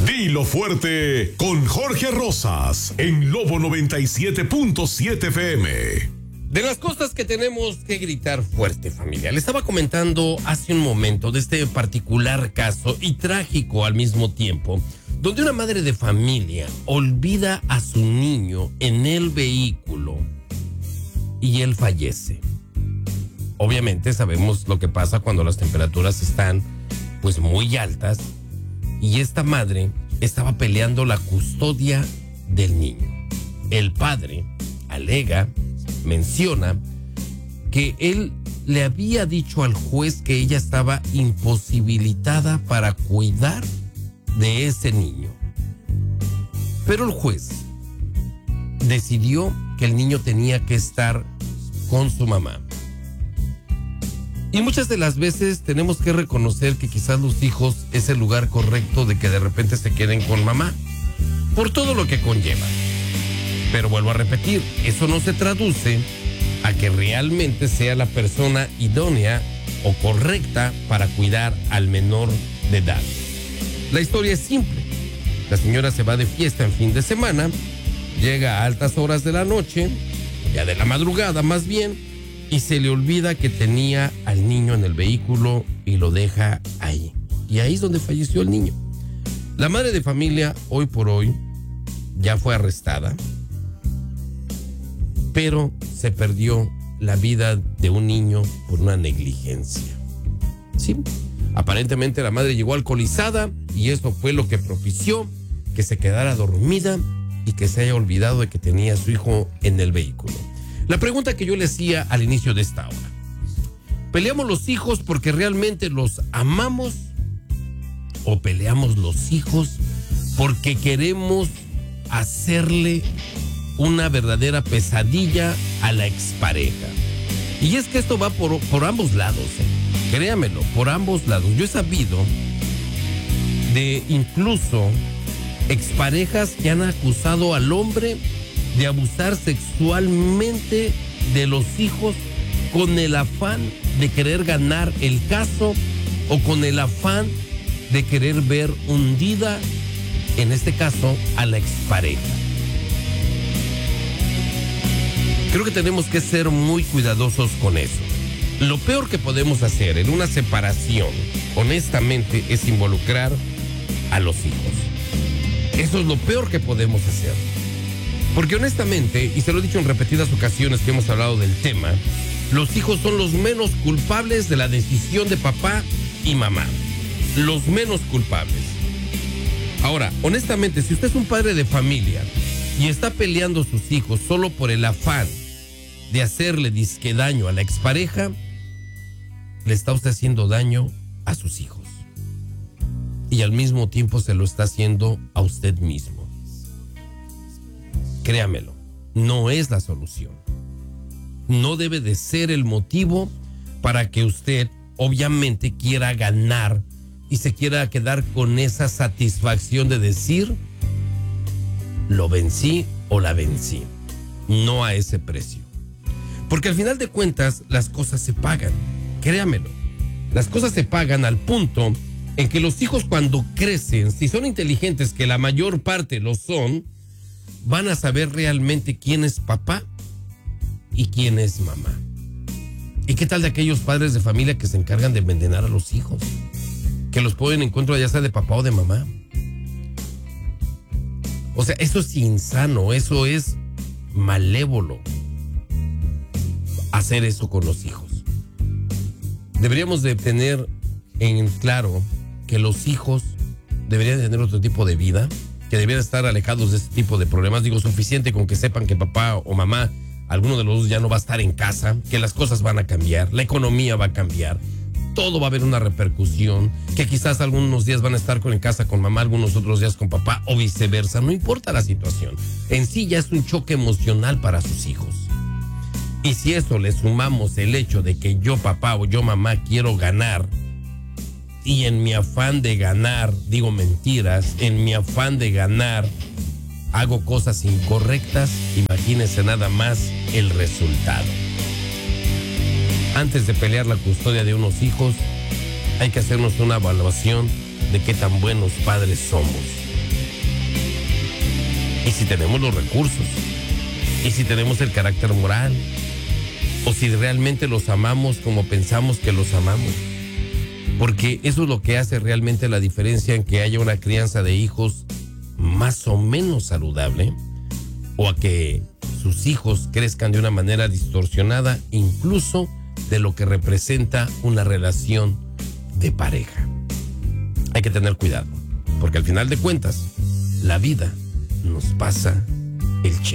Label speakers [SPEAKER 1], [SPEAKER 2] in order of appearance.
[SPEAKER 1] Dilo fuerte con Jorge Rosas en Lobo 97.7 FM.
[SPEAKER 2] De las cosas que tenemos que gritar fuerte, familia. Le estaba comentando hace un momento de este particular caso y trágico al mismo tiempo, donde una madre de familia olvida a su niño en el vehículo y él fallece. Obviamente sabemos lo que pasa cuando las temperaturas están pues muy altas y esta madre estaba peleando la custodia del niño. El padre alega, menciona que él le había dicho al juez que ella estaba imposibilitada para cuidar de ese niño. Pero el juez decidió que el niño tenía que estar con su mamá. Y muchas de las veces tenemos que reconocer que quizás los hijos es el lugar correcto de que de repente se queden con mamá, por todo lo que conlleva. Pero vuelvo a repetir, eso no se traduce a que realmente sea la persona idónea o correcta para cuidar al menor de edad. La historia es simple. La señora se va de fiesta en fin de semana, llega a altas horas de la noche, ya de la madrugada más bien, y se le olvida que tenía al niño en el vehículo y lo deja ahí. Y ahí es donde falleció el niño. La madre de familia, hoy por hoy, ya fue arrestada, pero se perdió la vida de un niño por una negligencia. Sí, aparentemente la madre llegó alcoholizada y eso fue lo que propició que se quedara dormida y que se haya olvidado de que tenía a su hijo en el vehículo. La pregunta que yo le hacía al inicio de esta hora: ¿peleamos los hijos porque realmente los amamos o peleamos los hijos porque queremos hacerle una verdadera pesadilla a la expareja? Y es que esto va por ambos lados, créamelo, por ambos lados. Yo he sabido de incluso exparejas que han acusado al hombre de abusar sexualmente de los hijos con el afán de querer ganar el caso o con el afán de querer ver hundida, en este caso, a la expareja. Creo que tenemos que ser muy cuidadosos con eso. Lo peor que podemos hacer en una separación, honestamente, es involucrar a los hijos. Eso es lo peor que podemos hacer. Porque honestamente, y se lo he dicho en repetidas ocasiones que hemos hablado del tema, los hijos son los menos culpables de la decisión de papá y mamá. Los menos culpables. Ahora, honestamente, si usted es un padre de familia y está peleando a sus hijos solo por el afán de hacerle disque daño a la expareja, le está usted haciendo daño a sus hijos. Y al mismo tiempo se lo está haciendo a usted mismo. Créamelo, no es la solución. No debe de ser el motivo para que usted obviamente quiera ganar y se quiera quedar con esa satisfacción de decir, lo vencí o la vencí. No a ese precio. Porque al final de cuentas las cosas se pagan. Créamelo. Las cosas se pagan al punto en que los hijos cuando crecen, si son inteligentes, que la mayor parte lo son, van a saber realmente quién es papá y quién es mamá. ¿Y qué tal de aquellos padres de familia que se encargan de envenenar a los hijos? Que los ponen en contra ya sea de papá o de mamá. O sea, eso es insano, eso es malévolo. Hacer eso con los hijos. Deberíamos de tener en claro que los hijos deberían tener otro tipo de vida, que deberían estar alejados de este tipo de problemas. Digo, suficiente con que sepan que papá o mamá, alguno de los dos ya no va a estar en casa, que las cosas van a cambiar, la economía va a cambiar, todo va a haber una repercusión, que quizás algunos días van a estar en casa con mamá, algunos otros días con papá o viceversa, no importa la situación. En sí ya es un choque emocional para sus hijos. Y si eso le sumamos el hecho de que yo papá o yo mamá quiero ganar, y en mi afán de ganar, digo mentiras, en mi afán de ganar, hago cosas incorrectas, imagínense nada más el resultado. Antes de pelear la custodia de unos hijos, hay que hacernos una evaluación de qué tan buenos padres somos. y si tenemos los recursos, y si tenemos el carácter moral, o si realmente los amamos como pensamos que los amamos. Porque eso es lo que hace realmente la diferencia en que haya una crianza de hijos más o menos saludable, o a que sus hijos crezcan de una manera distorsionada, incluso de lo que representa una relación de pareja. Hay que tener cuidado, porque al final de cuentas, la vida nos pasa el cheque.